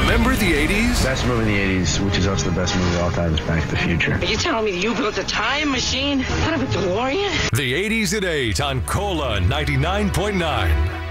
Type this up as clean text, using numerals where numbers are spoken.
Remember the 80s? Best movie in the 80s, which is also the best movie of all time, is Back to the Future. Are you telling me you built a time machine out of a DeLorean? The 80s at 8 on Cola 99.9.